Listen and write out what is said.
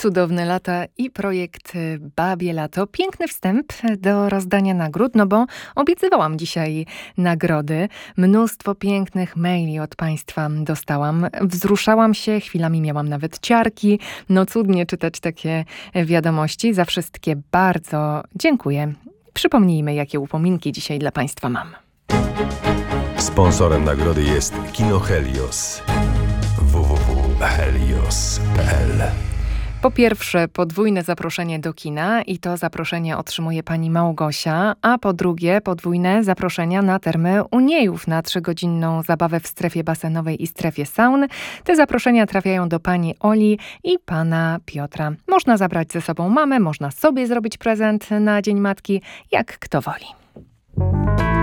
Cudowne lata i projekt Babie Lato. Piękny wstęp do rozdania nagród, no bo obiecywałam dzisiaj nagrody. Mnóstwo pięknych maili od Państwa dostałam. Wzruszałam się, chwilami miałam nawet ciarki. No cudnie czytać takie wiadomości. Za wszystkie bardzo dziękuję. Przypomnijmy, jakie upominki dzisiaj dla Państwa mam. Sponsorem nagrody jest Kino Helios. www.helios.pl. Po pierwsze, podwójne zaproszenie do kina i to zaproszenie otrzymuje pani Małgosia, a po drugie, podwójne zaproszenia na termy Uniejów na 3-godzinną zabawę w strefie basenowej i strefie saun. Te zaproszenia trafiają do pani Oli i pana Piotra. Można zabrać ze sobą mamę, można sobie zrobić prezent na Dzień Matki, jak kto woli.